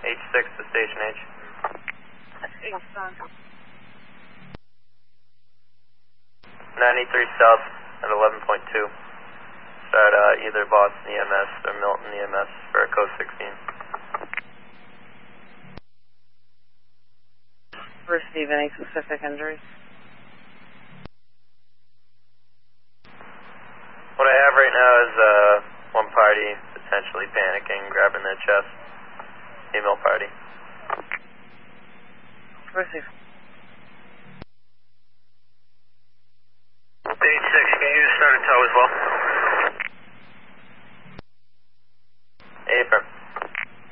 H6 to Station H. 93 South at 11.2. Start either Boston EMS or Milton EMS for code 16. Receive any specific injuries? What I have right now is one party potentially panicking, grabbing their chest. Female party. Receive.